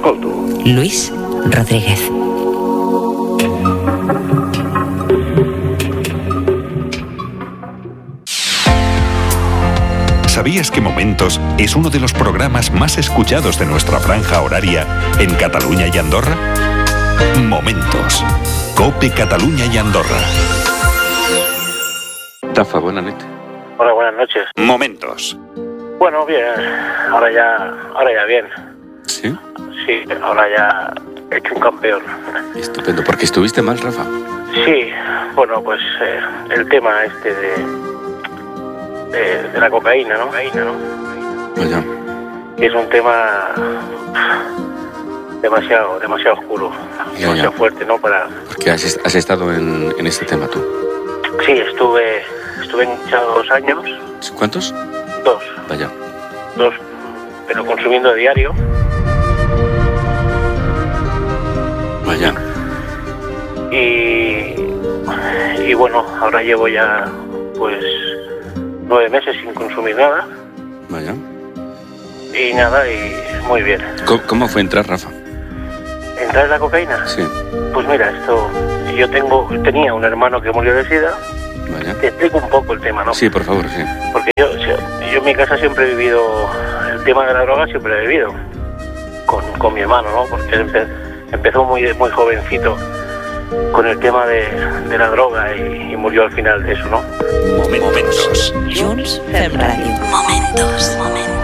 T'escolto. Luis Rodríguez. ¿Sabías que Momentos es uno de los programas más escuchados de nuestra franja horaria en Cataluña y Andorra? Momentos. COPE Cataluña y Andorra. Rafa, buenas noches. Hola, buenas noches. Momentos. Bueno, bien. Ahora ya bien. ¿Sí? Sí, ahora ya he hecho un campeón. Estupendo. ¿Por qué estuviste mal, Rafa? Sí, bueno, pues el tema este de la cocaína, ¿no? Vaya. Es un tema demasiado oscuro, demasiado fuerte, ¿no? Porque has estado en este tema tú. Sí, estuve enganchado 2 años. ¿Cuántos? 2. Vaya. 2, pero consumiendo a diario. Vaya. Y bueno, ahora llevo ya pues 9 meses sin consumir nada. Vaya. Y nada, y muy bien. ¿Cómo fue entrar, Rafa? ¿Entrar en la cocaína? Sí. Pues mira, yo tenía un hermano que murió de SIDA. Vaya. Te explico un poco el tema, ¿no? Sí, por favor, sí. Porque yo en mi casa siempre he vivido el tema de la droga, siempre lo he vivido con mi hermano, ¿no? Porque él empezó muy jovencito con el tema de la droga y murió al final de eso, ¿no? Momentos. Junts fem ràdio. Momentos.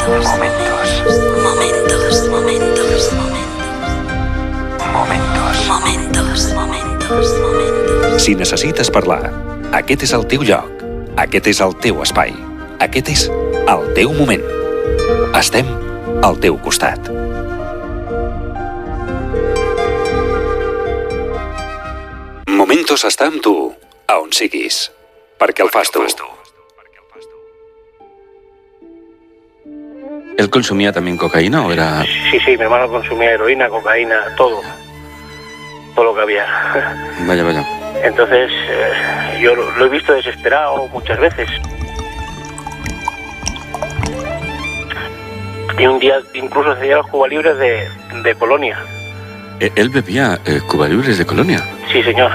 Si necessites parlar, aquest és el teu lloc. Aquest és el teu espai. Aquest és el teu moment. Estem al teu costat. Momentos està amb tu, a on siguis. Perquè el fas tu. ¿Él consumía también cocaína o era...? Sí, mi hermano consumía heroína, cocaína, todo lo que había. Vaya. Entonces, yo lo he visto desesperado muchas veces. Y un día incluso hacía los Cuba Libres de Colonia. ¿Él bebía Cuba Libres de Colonia? Sí, señor.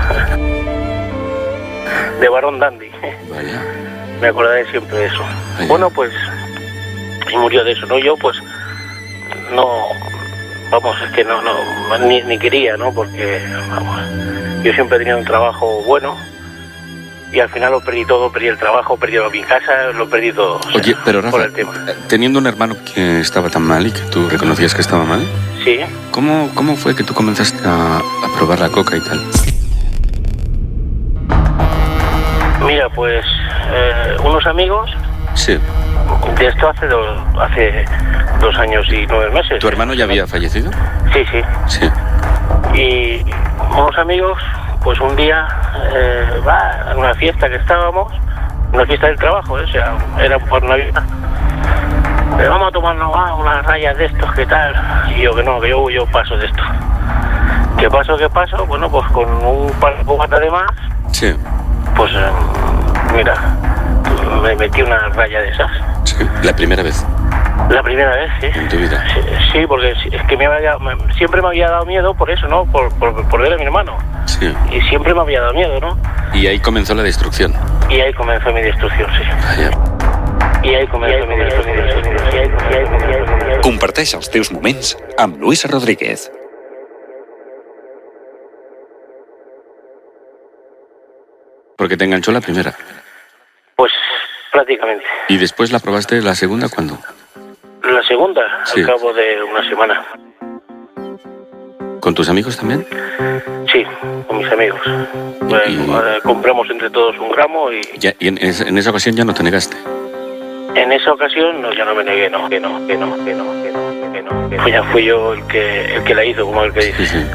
De Barón Dandy. Vaya. Me acordaré siempre de eso. Vaya. Bueno, pues... Y murió de eso, ¿no? Yo, pues... No... Vamos, es que no ni quería, ¿no? Porque, vamos... Yo siempre he tenido un trabajo bueno... Y al final lo perdí todo, perdí el trabajo, perdí mi casa, lo perdí todo. Oye, pero Rafa, por el tema. Teniendo un hermano que estaba tan mal y que tú reconocías que estaba mal... Sí. ¿Cómo fue que tú comenzaste a probar la coca y tal? Mira, pues unos amigos... Sí. De esto hace 2 años y 9 meses. ¿Tu hermano ya había fallecido? Sí. Sí. Y unos amigos, pues un día, a una fiesta que estábamos, una fiesta del trabajo, o sea, era por Navidad. Pero vamos a tomarnos unas rayas de estos, ¿qué tal? Y yo que no, que yo paso de esto. ¿Qué paso? Bueno, pues con un par de copas de más, Sí. pues mira, me metí una raya de esas. Sí. ¿La primera vez La primera vez, sí. en tu vida? Sí, porque es que siempre me había dado miedo por eso, ¿no? Por ver a mi hermano. Sí. Y siempre me había dado miedo, ¿no? Y ahí comenzó la destrucción. Y ahí comenzó mi destrucción, sí. Vaya. I ahí comenzó mi destrucción. Comparteix els teus moments amb Luis Rodríguez. Porque te enganchó la primera. Pues prácticamente. ¿Y después la probaste la segunda cuándo? La segunda, Sí. al cabo de una semana. ¿Con tus amigos también? Sí, con mis amigos. Compramos entre todos 1 gramo y Y en esa ocasión ya no te negaste. en esa ocasión no, ya no me negué, no. Pues ya fui yo el que la hizo, como el que dice. Sí.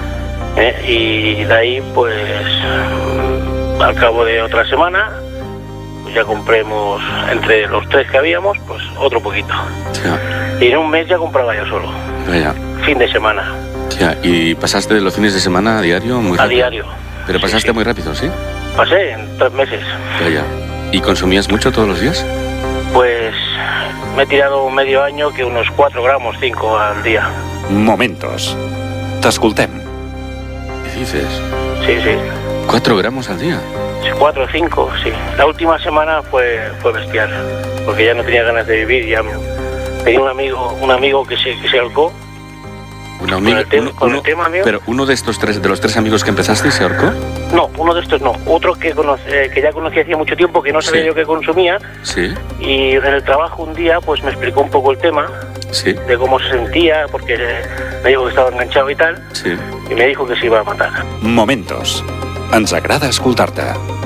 Y de ahí, pues, al cabo de otra semana, pues ya compremos entre los 3 que habíamos, pues otro poquito. Ya. Y en un mes ya compraba yo solo, Vaya. fin de semana, Ya. Y pasaste de los fines de semana a diario muy a rápido. diario. Pero pasaste Sí. muy rápido, ¿sí? Pasé en 3 meses. Vaya. ¿Y consumías mucho todos los días? Pues me he tirado medio año que unos 4 gramos, 5 al día. Momentos. T'escoltem. ¿Qué dices? Sí, sí. 4 gramos al día. 4 o 5, sí. La última semana fue bestial, porque ya no tenía ganas de vivir. Ya tenía un amigo que se ahorcó. Con el tema, amigo. Pero uno de los tres amigos que empezaste se ahorcó. No, uno de estos no. Otro que ya conocía hacía mucho tiempo, que no sabía yo que consumía. Sí. Y en el trabajo un día pues me explicó un poco el tema. Sí. De cómo se sentía, porque me dijo que estaba enganchado y tal. Sí. Y me dijo que se iba a matar. Momentos. Ens agrada escoltar-te.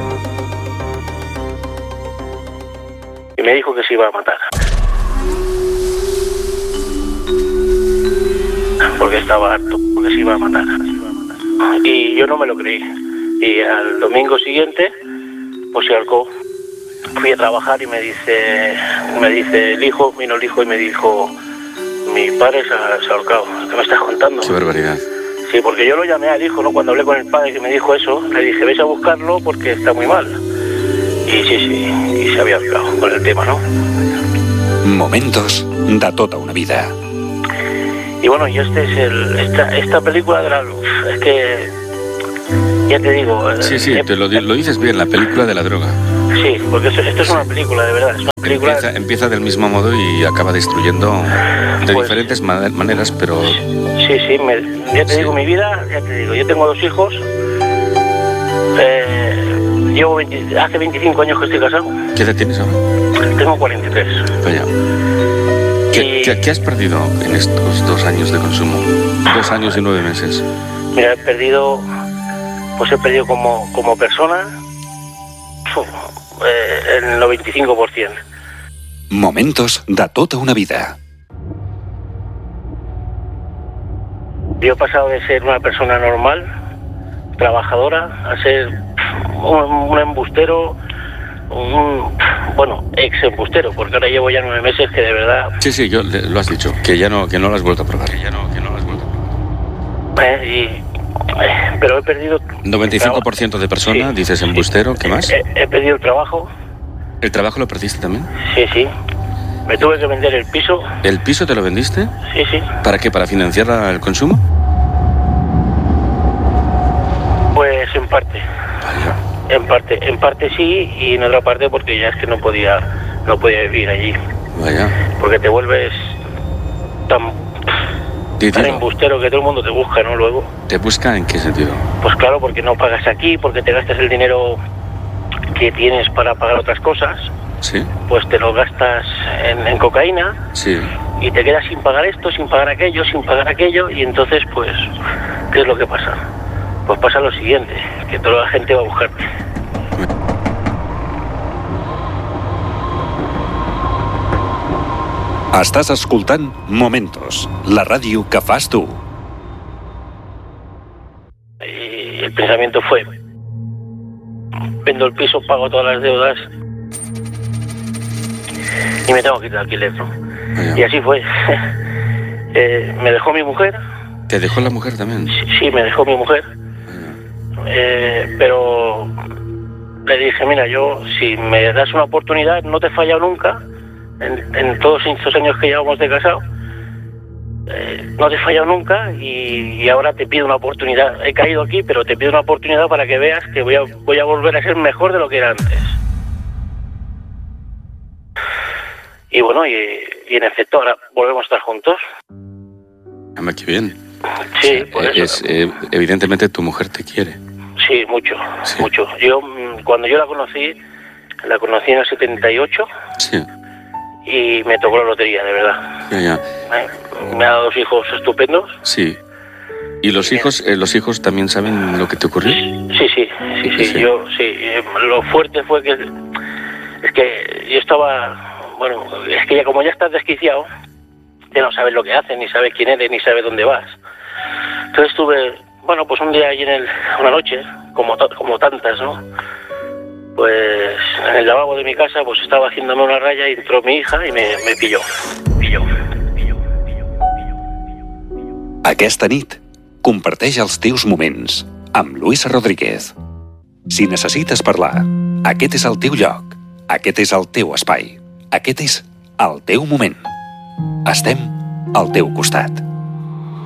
Y me dijo que se iba a matar. Porque estaba harto, porque se iba a matar. Y yo no me lo creí. Y al domingo siguiente, pues se ahorcó. Fui a trabajar y me dice el hijo, vino el hijo y me dijo, mi padre se ha ahorcado. ¿Qué me estás contando? Qué barbaridad. Sí, porque yo lo llamé al hijo, ¿no? Cuando hablé con el padre que me dijo eso, le dije, ves a buscarlo porque está muy mal. Y sí, y se había ahorcado con el tema, ¿no? Momentos de tota una vida. Y bueno, y esta película de la luz, es que, ya te digo... Sí, te lo dices bien, la película de la droga. Sí, porque esto es una película, de verdad, es una película... Empieza del mismo modo y acaba destruyendo de diferentes maneras, pero... Sí, ya te digo, mi vida, ya te digo, yo tengo 2 hijos, llevo hace 25 años que estoy casado. ¿Qué edad tienes ahora? Tengo 43. Vaya. ¿Qué has perdido en estos 2 años de consumo? 2 años y 9 meses. Mira, he perdido como persona el 95%. Momentos de tota una vida. Yo he pasado de ser una persona normal, trabajadora, a ser un embustero, ex embustero, porque ahora llevo ya 9 meses que de verdad... Sí, lo has dicho, que no lo has vuelto a probar. Pero he perdido... 95% de personas, sí, dices embustero, ¿qué más? He perdido el trabajo. ¿El trabajo lo perdiste también? Sí. Me tuve que vender el piso. ¿El piso te lo vendiste? Sí. ¿Para qué? ¿Para financiar el consumo? Pues en parte. Vaya. En parte sí, y en otra parte porque ya es que no podía vivir allí. Vaya. Porque te vuelves tan embustero que todo el mundo te busca, ¿no? Luego. ¿Te busca en qué sentido? Pues claro, porque no pagas aquí, porque te gastas el dinero que tienes para pagar otras cosas. Sí. Pues te lo gastas en cocaína. Sí. Y te quedas sin pagar esto, sin pagar aquello, y entonces, pues, ¿qué es lo que pasa? Pues pasa lo siguiente, que toda la gente va a buscarte. Estàs escoltant Momentos, la ràdio que fas tu. Y el pensamiento fue, vendo el piso, pago todas las deudas y me tengo que ir de alquiler, ¿no? Y así fue. Me dejó mi mujer. ¿Te dejó la mujer también? Sí, me dejó mi mujer. Pero le dije, mira, yo, si me das una oportunidad, no te he fallado nunca, en todos estos años que llevamos de casado, no te he fallado nunca y ahora te pido una oportunidad. He caído aquí, pero te pido una oportunidad para que veas que voy a volver a ser mejor de lo que era antes. Y bueno, y en efecto, ahora volvemos a estar juntos. Qué bien. Sí, por eso. Evidentemente tu mujer te quiere. Sí, mucho. Yo, cuando yo la conocí en el 78. Sí. Y me tocó la lotería, de verdad. Ya. Me ha dado 2 hijos estupendos. Sí. ¿Y los hijos también saben lo que te ocurrió? Sí. Yo, sí. Lo fuerte fue que... Es que yo estaba... Bueno, es que ya como ya estás desquiciado, ya no sabes lo que haces, ni sabes quién eres, ni sabes dónde vas. Entonces estuve, pues un día allí una noche, como tantas, ¿no? Pues en el lavabo de mi casa, pues estaba haciéndome una raya y entró mi hija y me pilló. Aquesta nit, comparteix els teus moments amb Luis Rodríguez. Si necessites parlar, aquest és el teu lloc, aquest és el teu espai, aquest és el teu moment. Estem al teu costat.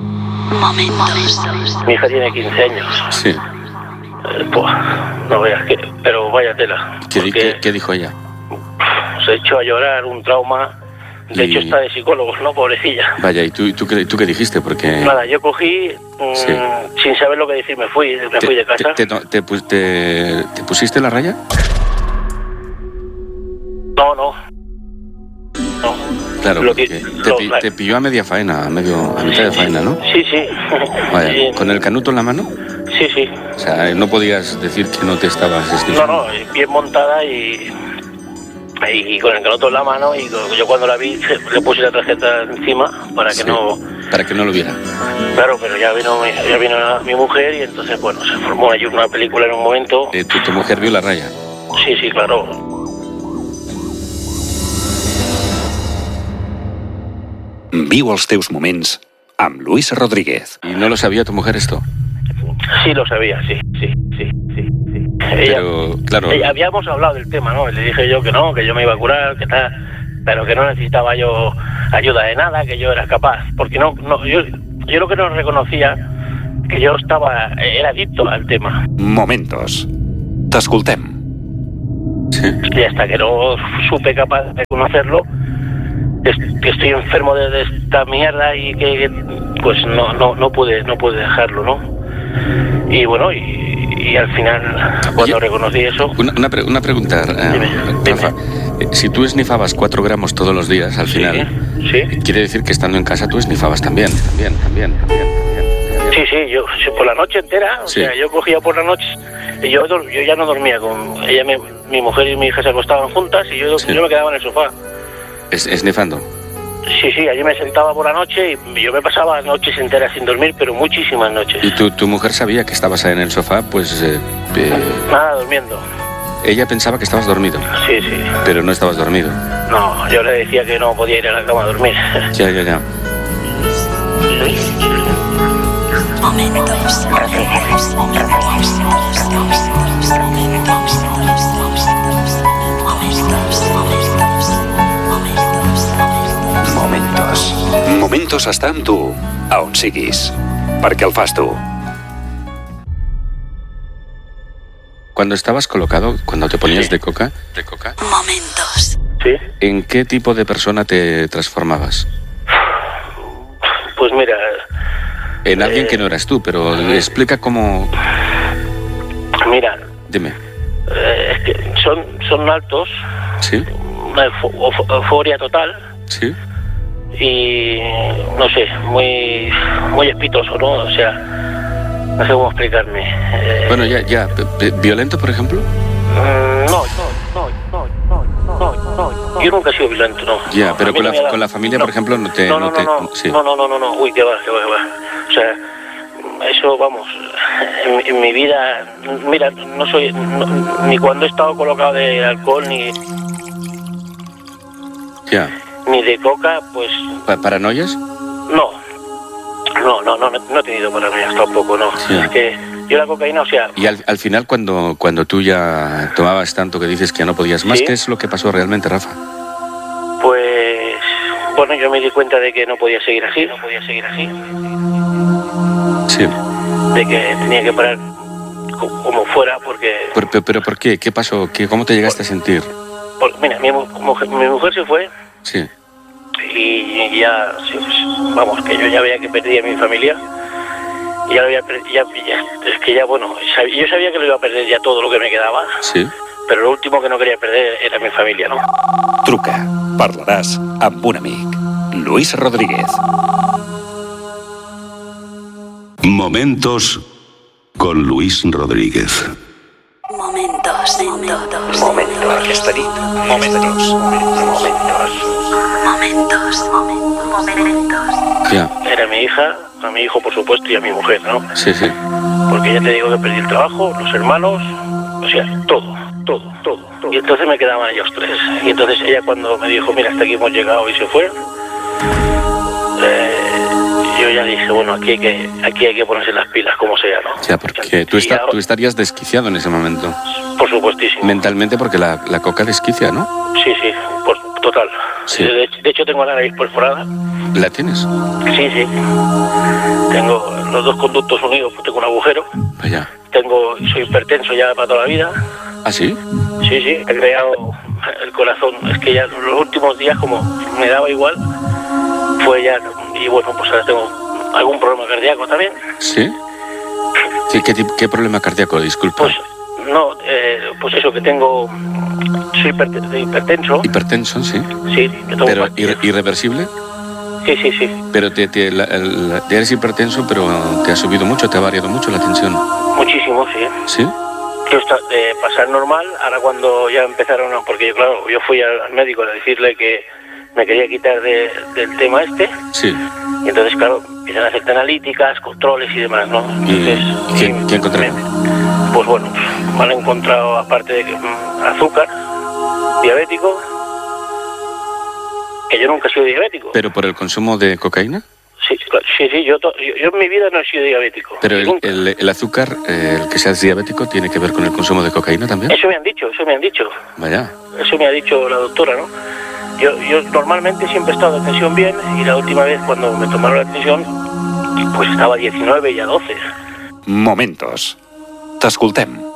Momentos. Mi hija tiene 15 años. Sí. Pues, no veas que... Pero vaya tela. ¿Qué dijo ella? Se echó a llorar, un trauma. De hecho, está de psicólogos, ¿no? Pobrecilla. Vaya, ¿y tú qué dijiste? Porque... Nada, yo cogí, sin saber lo que decir, me fui de casa. ¿Te pusiste la raya? No. Claro, porque te pilló a media faena, a mitad de faena, ¿no? Sí. Vaya, Sí. ¿con el canuto en la mano? Sí. O sea, no podías decir que no te estabas esnifando. No, bien montada y con el canuto en la mano, y yo cuando la vi le puse la tarjeta encima para que Para que no lo viera. Claro, pero ya vino mi mujer, y entonces, bueno, se formó allí una película en un momento. ¿Tu mujer vio la raya? Sí, claro. Viu els teus moments amb Luis Rodríguez. ¿Y no lo sabía tu mujer esto? Sí, lo sabía, sí. Pero, claro... habíamos hablado del tema, ¿no? Le dije yo que no, que yo me iba a curar, que tal, pero que no necesitaba yo ayuda de nada, que yo era capaz. Porque yo lo que no reconocía, que yo era adicto al tema. Momentos. T'escoltem. Sí. Y hasta que no supe capaz de conocerlo, que estoy enfermo de esta mierda, y que pues no pude dejarlo, ¿no? Y bueno, y al final, cuando reconocí eso... Una pregunta, Rafa. Si tú esnifabas 4 gramos todos los días, al final, sí. Quiere decir que estando en casa tú esnifabas también. Sí, yo por la noche entera, o sea, yo cogía por la noche, y yo ya no dormía con ella, mi mujer y mi hija se acostaban juntas, y yo me quedaba en el sofá. ¿Esnifando? Sí, allí me sentaba por la noche, y yo me pasaba noches enteras sin dormir, pero muchísimas noches. ¿Y tu mujer sabía que estabas ahí en el sofá? Pues... Nada, durmiendo. Ella pensaba que estabas dormido. Sí. Pero no estabas dormido. No, yo le decía que no podía ir a la cama a dormir. Ya. Luis. Momentos. Rodríguez. Momentos està amb tu, a on siguis, perquè el fas tu. Cuando estabas colocado, cuando te ponías de coca, Momentos. ¿Sí? ¿en qué tipo de persona te transformabas? Pues mira... En alguien que no eras tú, pero explica cómo... Mira... Dime. Es que son altos. ¿Sí? Una euforia total. ¿Sí? Y no sé, muy espitoso, ¿no? O sea, no sé cómo explicarme. Bueno, ya. ¿Violento, por ejemplo? No. Yo nunca he sido violento, no. Ya, pero con la familia, por ejemplo, no te... No. Sí. No. Uy, qué va. O sea, eso, vamos, en mi vida, mira, no soy, ni cuando he estado colocado de alcohol, ni... Ya. Ni de coca, pues... ¿Paranoias? No he tenido paranoias tampoco, no. Sí. Es que yo la cocaína, o sea... Y al final, cuando tú ya tomabas tanto que dices que ya no podías más, ¿Sí? ¿Qué es lo que pasó realmente, Rafa? Pues... Bueno, yo me di cuenta de que no podía seguir así. Sí. De que tenía que parar como fuera, porque... ¿Pero por qué? ¿Qué pasó? ¿Cómo te llegaste a sentir? Mira, mi mujer se fue... Sí. Y ya, sí, pues, vamos, que yo ya veía que perdía a mi familia. Y ya lo había perdido, es que ya, bueno, yo sabía que lo iba a perder ya todo lo que me quedaba. Sí. Pero lo último que no quería perder era mi familia, ¿no? Truca, parlaràs amb un amic. Luis Rodríguez. Momentos con Luis Rodríguez. Momentos. Aquesta nit, momentos. Ya. Era mi hija, a mi hijo, por supuesto, y a mi mujer, ¿no? Sí. Porque ya te digo que perdí el trabajo, los hermanos, o sea, todo. Y entonces me quedaban ellos 3. Y entonces ella, cuando me dijo, mira, hasta aquí hemos llegado, y se fue, yo ya dije, bueno, aquí hay que ponerse las pilas, como sea, ¿no? Ya, porque tú estarías desquiciado en ese momento. Por supuestísimo. Mentalmente, porque la coca desquicia, ¿no? Sí, total. Sí. De hecho tengo la nariz perforada. ¿La tienes? Sí. Tengo los dos conductos unidos, pues tengo un agujero. Vaya. Soy hipertenso ya para toda la vida. ¿Ah, sí? Sí, he creado el corazón. Es que ya los últimos días, como me daba igual, fue ya... Y bueno, pues ahora tengo algún problema cardíaco también. ¿Sí? ¿Qué problema cardíaco, disculpa? Pues no, pues eso, que tengo... Soy hipertenso. Hipertenso, sí. Sí, que tengo... ¿Pero irreversible? Sí. Pero eres hipertenso, pero te ha subido mucho, te ha variado mucho la tensión. Muchísimo, sí. ¿Sí? De pasar normal, ahora cuando ya empezaron, porque yo fui al médico a decirle que me quería quitar del tema este. Sí. Y entonces, claro, empiezan a hacerte analíticas, controles y demás, ¿no? Entonces, ¿Qué encontraron? Pues bueno, me han encontrado, aparte de azúcar, diabético, que yo nunca he sido diabético. ¿Pero por el consumo de cocaína? Sí, yo en mi vida no he sido diabético. Pero el azúcar, el que seas diabético, ¿tiene que ver con el consumo de cocaína también? Eso me han dicho. Vaya. Eso me ha dicho la doctora, ¿no? Yo normalmente siempre he estado de tensión bien, y la última vez cuando me tomaron la tensión, pues estaba a 19 y a 12. Momentos. T'escoltem.